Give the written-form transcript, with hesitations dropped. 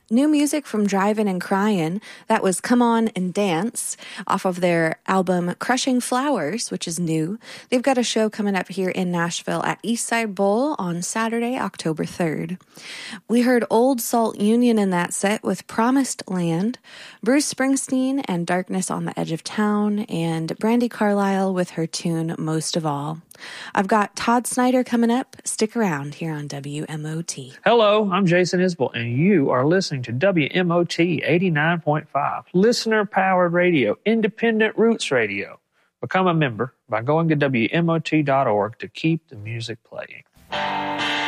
New music from Drivin' and Cryin', that was Come On and Dance, off of their album Crushing Flowers, which is new. They've got a show coming up here in Nashville at Eastside Bowl on Saturday, October 3rd. We heard Old Salt Union in that set with Promised Land, Bruce Springsteen and Darkness on the Edge of Town, and Brandi Carlile with her tune Most of All. I've got Todd Snyder coming up. Stick around here on WMOT. Hello, I'm Jason Isbell, and you are listening to WMOT 89.5, listener-powered radio, independent roots radio. Become a member by going to WMOT.org to keep the music playing.